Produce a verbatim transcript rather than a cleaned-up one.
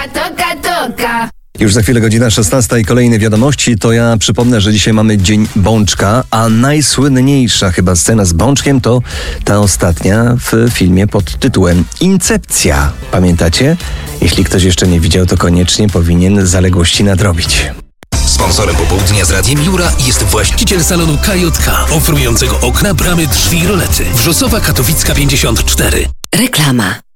toka, toka. Już za chwilę godzina szesnasta i kolejne wiadomości. To ja przypomnę, że dzisiaj mamy Dzień Bączka, a najsłynniejsza chyba scena z Bączkiem to ta ostatnia w filmie pod tytułem Incepcja. Pamiętacie? Jeśli ktoś jeszcze nie widział, to koniecznie powinien zaległości nadrobić. Sponsorem popołudnia z Radiem Jura jest właściciel salonu K J K, oferującego okna, bramy, drzwi i rolety. Wrzosowa Katowicka pięćdziesiąt cztery. Reklama.